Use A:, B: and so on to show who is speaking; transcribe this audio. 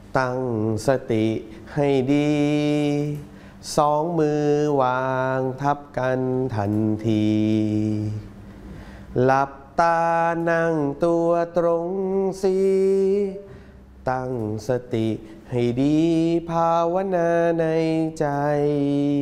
A: ตั้งสติให้ดีสองมือวางทับกันทันทีหลับตานั่งตัวตรงสิตั้งสติให้ดีภาวนาในใจ